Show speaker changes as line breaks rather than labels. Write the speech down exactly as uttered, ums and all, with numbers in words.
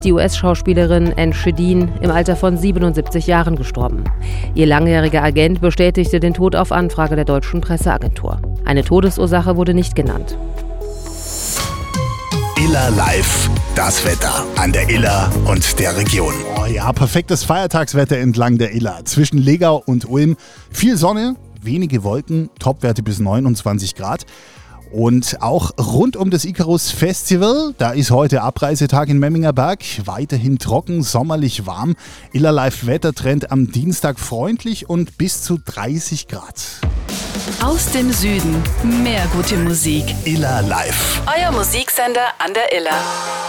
Die U S-Schauspielerin Anne Shedin im Alter von siebenundsiebzig Jahren gestorben. Ihr langjähriger Agent bestätigte den Tod auf Anfrage der deutschen Presseagentur. Eine Todesursache wurde nicht genannt.
Iller Live, das Wetter an der Iller und der Region.
Oh ja, perfektes Feiertagswetter entlang der Iller. Zwischen Legau und Ulm viel Sonne, wenige Wolken, Topwerte bis neunundzwanzig Grad. Und auch rund um das Icarus Festival, da ist heute Abreisetag in Memminger Berg, weiterhin trocken, sommerlich warm. Iller Live Wettertrend am Dienstag freundlich und bis zu dreißig Grad.
Aus dem Süden, mehr gute Musik.
Iller Live.
Euer Musiksender an der Iller.